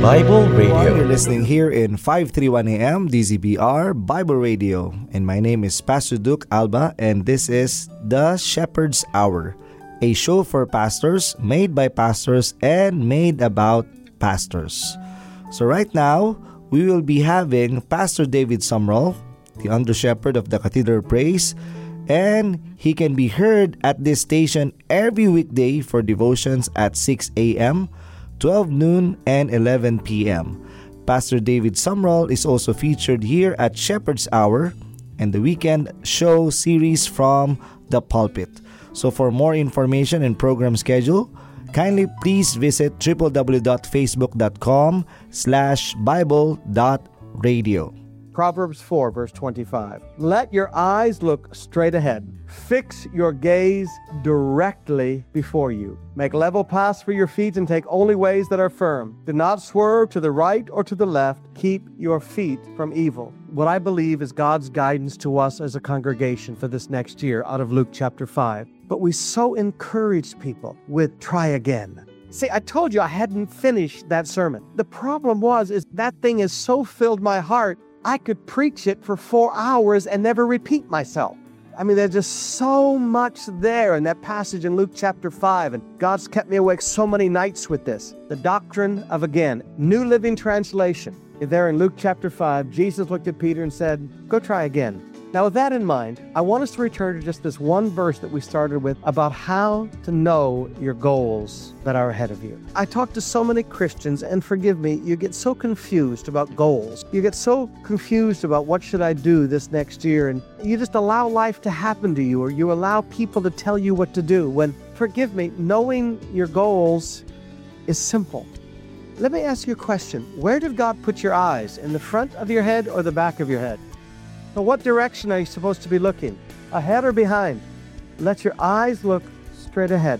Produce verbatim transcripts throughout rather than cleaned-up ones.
Bible You're Radio. listening here in five thirty-one A M D Z B R Bible Radio. And my name is Pastor Duke Alba, and this is The Shepherd's Hour, a show for pastors, made by pastors, and made about pastors. So right now, we will be having Pastor David Sumrall, the under shepherd of the Cathedral of Praise, and he can be heard at this station every weekday for devotions at six A M, twelve noon, and eleven P M Pastor David Sumrall is also featured here at Shepherd's Hour and the weekend show series from the pulpit. So for more information and program schedule, kindly please visit w w w dot facebook dot com slash bible dot radio. Proverbs four, verse twenty-five. Let your eyes look straight ahead. Fix your gaze directly before you. Make level paths for your feet and take only ways that are firm. Do not swerve to the right or to the left. Keep your feet from evil. What I believe is God's guidance to us as a congregation for this next year out of Luke chapter five. But we so encouraged people with try again. See, I told you I hadn't finished that sermon. The problem was is that thing has so filled my heart, I could preach it for four hours and never repeat myself. I mean, there's just so much there in that passage in Luke chapter five, and God's kept me awake so many nights with this. The doctrine of again, New Living Translation. There in Luke chapter five, Jesus looked at Peter and said, go try again. Now, with that in mind, I want us to return to just this one verse that we started with about how to know your goals that are ahead of you. I talk to so many Christians, and forgive me, you get so confused about goals. You get so confused about what should I do this next year, and you just allow life to happen to you, or you allow people to tell you what to do, when, forgive me, knowing your goals is simple. Let me ask you a question. Where did God put your eyes? In the front of your head or the back of your head? So what direction are you supposed to be looking? Ahead or behind? Let your eyes look straight ahead.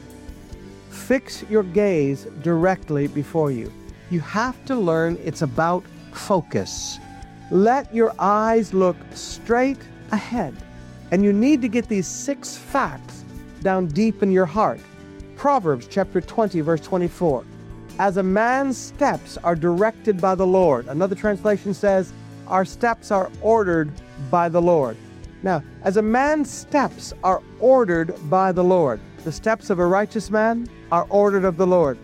Fix your gaze directly before you. You have to learn it's about focus. Let your eyes look straight ahead. And you need to get these six facts down deep in your heart. Proverbs chapter twenty, verse twenty-four. As a man's steps are directed by the Lord. Another translation says, our steps are ordered by the Lord. Now, as a man's steps are ordered by the Lord, the steps of a righteous man are ordered of the Lord.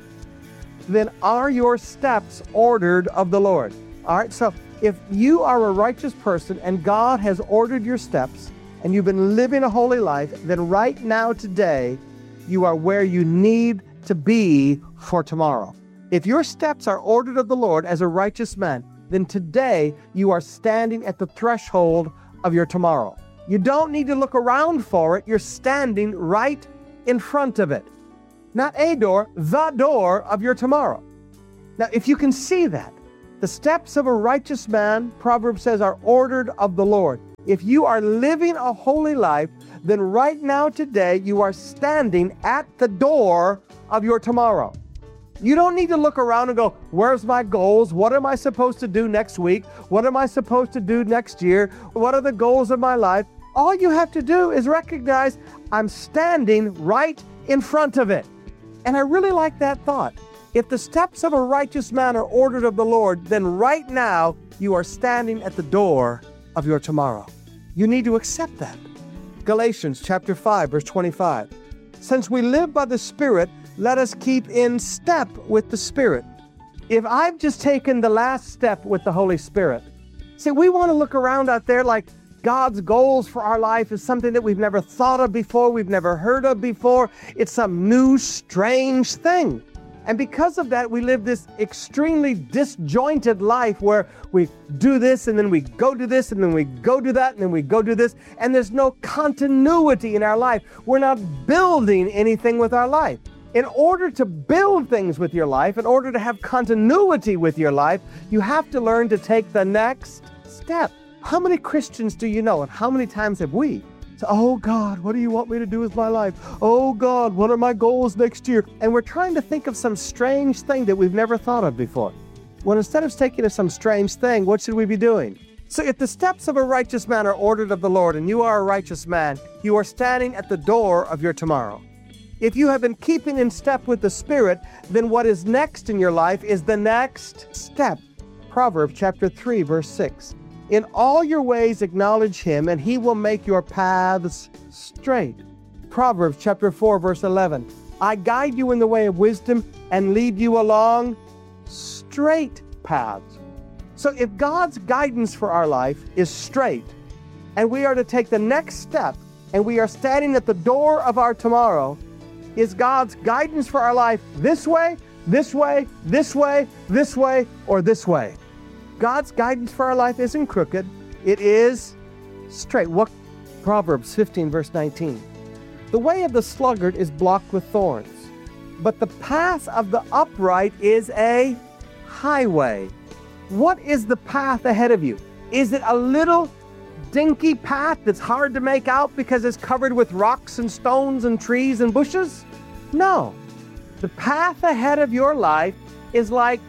Then are your steps ordered of the Lord? All right, so if you are a righteous person and God has ordered your steps and you've been living a holy life, then right now today, you are where you need to be for tomorrow. If your steps are ordered of the Lord as a righteous man, then today you are standing at the threshold of your tomorrow. You don't need to look around for it. You're standing right in front of it. Not a door, the door of your tomorrow. Now, if you can see that, the steps of a righteous man, Proverbs says, are ordered of the Lord. If you are living a holy life, then right now today you are standing at the door of your tomorrow. You don't need to look around and go, where's my goals? What am I supposed to do next week? What am I supposed to do next year? What are the goals of my life? All you have to do is recognize I'm standing right in front of it. And I really like that thought. If the steps of a righteous man are ordered of the Lord, then right now you are standing at the door of your tomorrow. You need to accept that. Galatians chapter five, verse twenty-five. Since we live by the Spirit, let us keep in step with the Spirit. If I've just taken the last step with the Holy Spirit, see, we want to look around out there like God's goals for our life is something that we've never thought of before, we've never heard of before. It's some new, strange thing. And because of that, we live this extremely disjointed life where we do this and then we go do this and then we go do that and then we go do this. And there's no continuity in our life. We're not building anything with our life. In order to build things with your life, in order to have continuity with your life, you have to learn to take the next step. How many Christians do you know, and how many times have we said, oh God, what do you want me to do with my life? Oh God, what are my goals next year? And we're trying to think of some strange thing that we've never thought of before. When instead of taking to some strange thing, what should we be doing? So if the steps of a righteous man are ordered of the Lord, and you are a righteous man, you are standing at the door of your tomorrow. If you have been keeping in step with the Spirit, then what is next in your life is the next step. Proverbs chapter three, verse six. In all your ways acknowledge Him, and He will make your paths straight. Proverbs chapter four, verse eleven. I guide you in the way of wisdom and lead you along straight paths. So if God's guidance for our life is straight, and we are to take the next step, and we are standing at the door of our tomorrow, is God's guidance for our life this way, this way, this way, this way, or this way? God's guidance for our life isn't crooked. It is straight. What? Proverbs fifteen, verse nineteen. The way of the sluggard is blocked with thorns, but the path of the upright is a highway. What is the path ahead of you? Is it a little dinky path that's hard to make out because it's covered with rocks and stones and trees and bushes? No. The path ahead of your life is like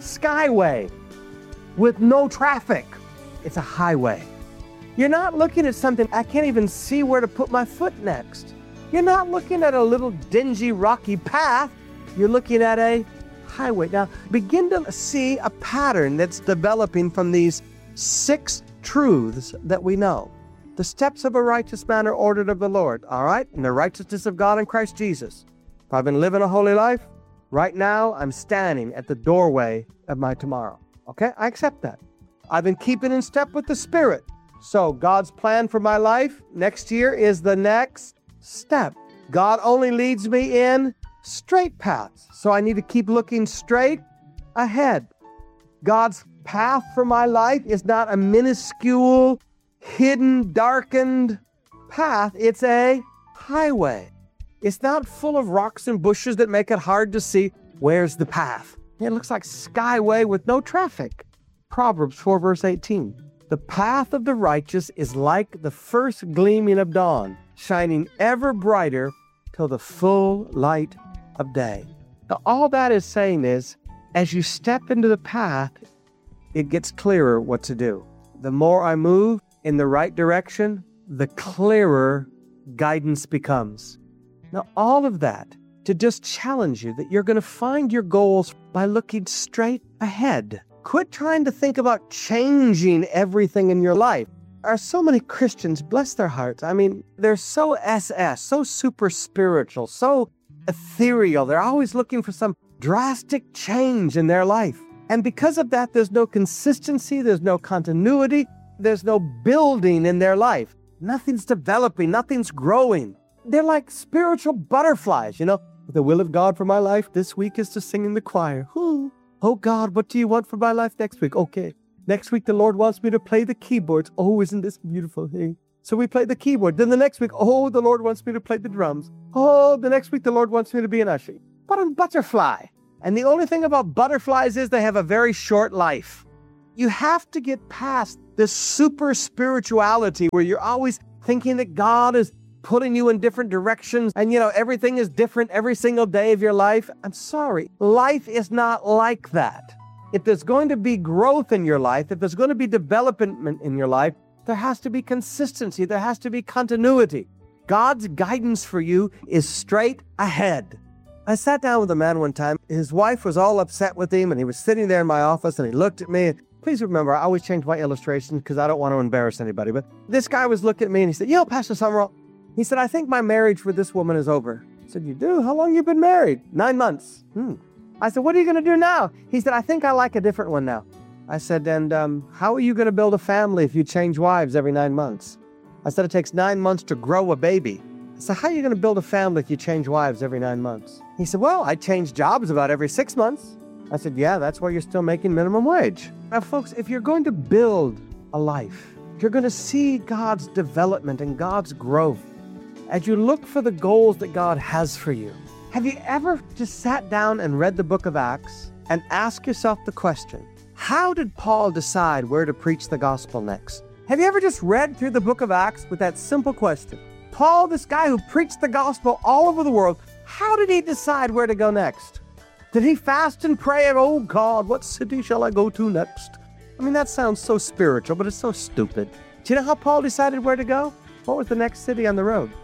skyway with no traffic. It's a highway. You're not looking at something, I can't even see where to put my foot next. You're not looking at a little dingy, rocky path. You're looking at a highway. Now, begin to see a pattern that's developing from these six truths that we know. The steps of a righteous man are ordered of the Lord, all right? And the righteousness of God in Christ Jesus. If I've been living a holy life, right now I'm standing at the doorway of my tomorrow. Okay? I accept that. I've been keeping in step with the Spirit. So God's plan for my life next year is the next step. God only leads me in straight paths. So I need to keep looking straight ahead. God's path for my life is not a minuscule, hidden, darkened path. It's a highway. It's not full of rocks and bushes that make it hard to see where's the path. It looks like skyway with no traffic. Proverbs four, verse eighteen. The path of the righteous is like the first gleaming of dawn, shining ever brighter till the full light of day. Now, all that is saying is, as you step into the path, it gets clearer what to do. The more I move in the right direction, the clearer guidance becomes. Now, all of that to just challenge you that you're going to find your goals by looking straight ahead. Quit trying to think about changing everything in your life. There are so many Christians, bless their hearts. I mean, they're so S S, so super spiritual, so ethereal. They're always looking for some drastic change in their life. And because of that, there's no consistency, there's no continuity, there's no building in their life. Nothing's developing, nothing's growing. They're like spiritual butterflies, you know. The will of God for my life this week is to sing in the choir. Ooh. Oh God, what do you want for my life next week? Okay. Next week, the Lord wants me to play the keyboards. Oh, isn't this beautiful? Hey. So we play the keyboard. Then the next week, oh, the Lord wants me to play the drums. Oh, the next week, the Lord wants me to be an usher. But a butterfly. And the only thing about butterflies is they have a very short life. You have to get past this super spirituality where you're always thinking that God is pulling you in different directions and, you know, everything is different every single day of your life. I'm sorry. Life is not like that. If there's going to be growth in your life, if there's going to be development in your life, there has to be consistency. There has to be continuity. God's guidance for you is straight ahead. I sat down with a man one time. His wife was all upset with him, and he was sitting there in my office, and he looked at me. Please remember, I always change my illustrations because I don't want to embarrass anybody. But this guy was looking at me, and he said, you know, Pastor Summerall, he said, I think my marriage with this woman is over. I said, you do? How long you been married? Nine months. Hmm. I said, what are you going to do now? He said, I think I like a different one now. I said, and um, how are you going to build a family if you change wives every nine months? I said, it takes nine months to grow a baby. I said, how are you going to build a family if you change wives every nine months? He said, well, I change jobs about every six months. I said, yeah, that's why you're still making minimum wage. Now, folks, if you're going to build a life, if you're going to see God's development and God's growth, as you look for the goals that God has for you, have you ever just sat down and read the book of Acts and asked yourself the question, how did Paul decide where to preach the gospel next? Have you ever just read through the book of Acts with that simple question? Paul, this guy who preached the gospel all over the world, how did he decide where to go next? Did he fast and pray and, oh God, what city shall I go to next? I mean, that sounds so spiritual, but it's so stupid. Do you know how Paul decided where to go? What was the next city on the road?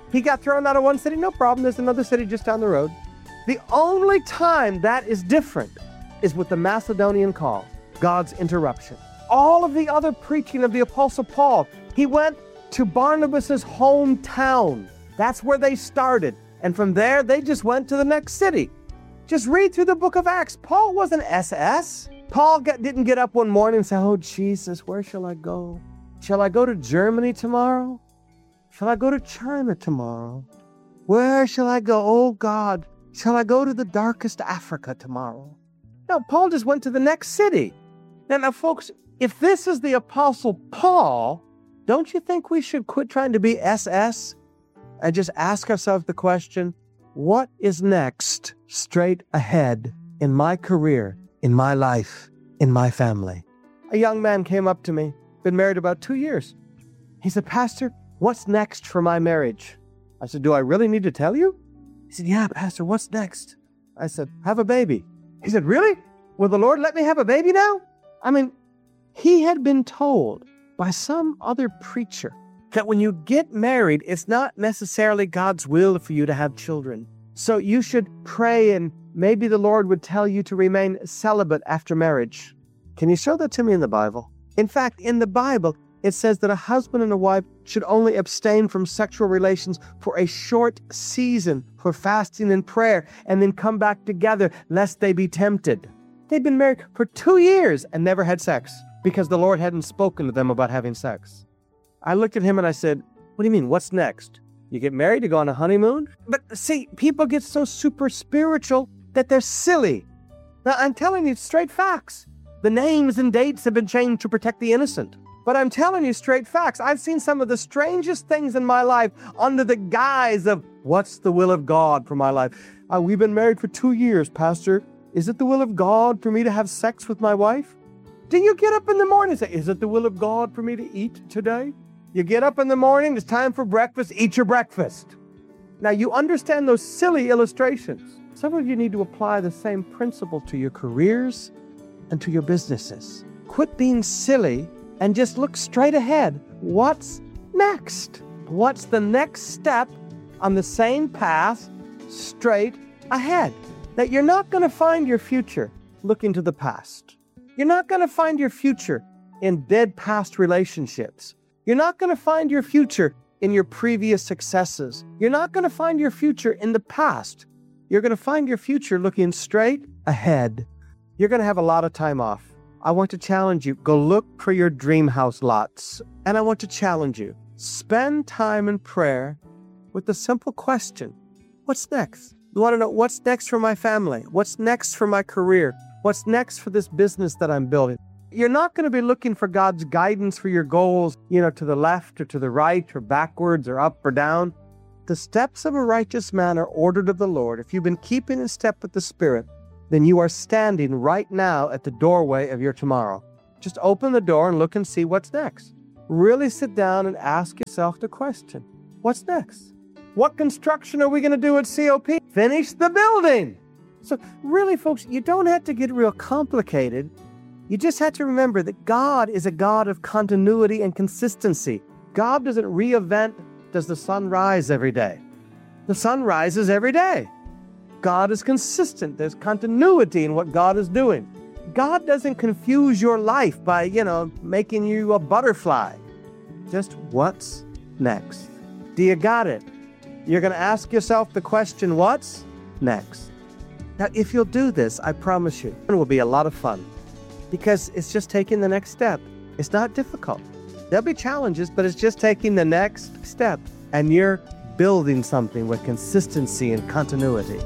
He got thrown out of one city, no problem. There's another city just down the road. The only time that is different is with the Macedonian call, God's interruption. All of the other preaching of the Apostle Paul, he went to Barnabas's hometown. That's where they started. And from there, they just went to the next city. Just read through the book of Acts. Paul wasn't S S. Paul get, didn't get up one morning and say, oh, Jesus, where shall I go? Shall I go to Germany tomorrow? Shall I go to China tomorrow? Where shall I go? Oh, God, shall I go to the darkest Africa tomorrow? No, Paul just went to the next city. Now, now, folks, if this is the Apostle Paul, don't you think we should quit trying to be S S and just ask ourselves the question, what is next straight ahead in my career, in my life, in my family? A young man came up to me, been married about two years. He said, Pastor, what's next for my marriage? I said, do I really need to tell you? He said, yeah, Pastor, what's next? I said, have a baby. He said, really? Will the Lord let me have a baby now? I mean, he had been told by some other preacher that when you get married, it's not necessarily God's will for you to have children. So you should pray and maybe the Lord would tell you to remain celibate after marriage. Can you show that to me in the Bible? In fact, in the Bible, it says that a husband and a wife should only abstain from sexual relations for a short season for fasting and prayer and then come back together lest they be tempted. They'd been married for two years and never had sex because the Lord hadn't spoken to them about having sex. I looked at him and I said, what do you mean? What's next? You get married, you go on a honeymoon? But see, people get so super spiritual that they're silly. Now, I'm telling you straight facts. The names and dates have been changed to protect the innocent. But I'm telling you straight facts. I've seen some of the strangest things in my life under the guise of, what's the will of God for my life? Uh, we've been married for two years, Pastor. Is it the will of God for me to have sex with my wife? Do you get up in the morning and say, is it the will of God for me to eat today? You get up in the morning, it's time for breakfast, eat your breakfast. Now, you understand those silly illustrations. Some of you need to apply the same principle to your careers and to your businesses. Quit being silly and just look straight ahead. What's next? What's the next step on the same path straight ahead? That you're not going to find your future looking to the past. You're not going to find your future in dead past relationships. You're not going to find your future in your previous successes. You're not going to find your future in the past. You're going to find your future looking straight ahead. You're going to have a lot of time off. I want to challenge you. Go look for your dream house lots. And I want to challenge you. Spend time in prayer with the simple question, what's next? You want to know what's next for my family? What's next for my career? What's next for this business that I'm building? You're not going to be looking for God's guidance for your goals, you know, to the left or to the right or backwards or up or down. The steps of a righteous man are ordered of the Lord. If you've been keeping in step with the Spirit, then you are standing right now at the doorway of your tomorrow. Just open the door and look and see what's next. Really sit down and ask yourself the question, what's next? What construction are we going to do at C O P? Finish the building. So really, folks, you don't have to get real complicated. You just have to remember that God is a God of continuity and consistency. God doesn't reinvent, does the sun rise every day? The sun rises every day. God is consistent. There's continuity in what God is doing. God doesn't confuse your life by, you know, making you a butterfly. Just what's next? Do you got it? You're going to ask yourself the question, what's next? Now, if you'll do this, I promise you, it will be a lot of fun because it's just taking the next step. It's not difficult. There'll be challenges, but it's just taking the next step, and you're building something with consistency and continuity.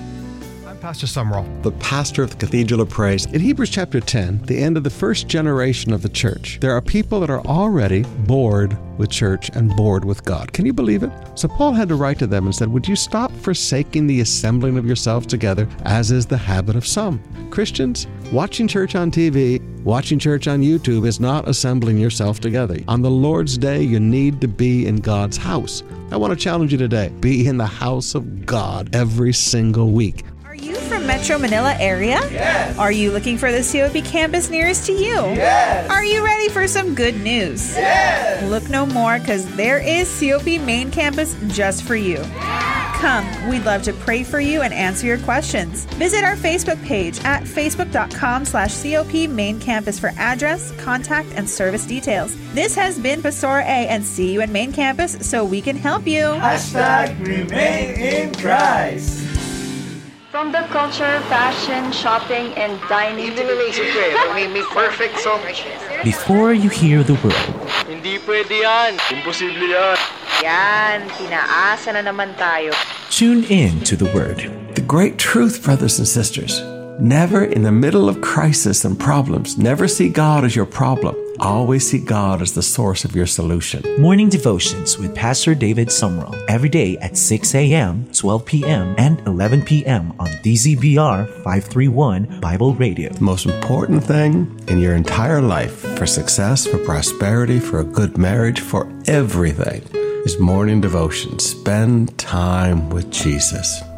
I'm Pastor Sumrall, the pastor of the Cathedral of Praise. In Hebrews chapter ten, the end of the first generation of the church, there are people that are already bored with church and bored with God. Can you believe it? So Paul had to write to them and said, would you stop forsaking the assembling of yourselves together, as is the habit of some? Christians, watching church on T V, watching church on YouTube is not assembling yourself together. On the Lord's Day, you need to be in God's house. I want to challenge you today. Be in the house of God every single week. Are you from Metro Manila area? Yes! Are you looking for the C O P campus nearest to you? Yes! Are you ready for some good news? Yes! Look no more, because there is C O P Main Campus just for you. Come, we'd love to pray for you and answer your questions. Visit our Facebook page at facebook.com slash COP Main Campus for address, contact, and service details. This has been Pastor A, and see you at Main Campus so we can help you. Hashtag remain in Christ. From the culture, fashion, shopping, and dining. Even naisip ko eh, may, may perfect song. Before you hear the word. Hindi pwede yan. Imposible yan. Yan, pinaasa na naman tayo. Tune in to the word. The great truth, brothers and sisters, never in the middle of crisis and problems, never see God as your problem. Always see God as the source of your solution. Morning devotions with Pastor David Sumrall every day at six a.m., twelve p.m., and eleven p.m. on D Z B R five thirty-one Bible Radio. The most important thing in your entire life, for success, for prosperity, for a good marriage, for everything, is morning devotion. Spend time with Jesus.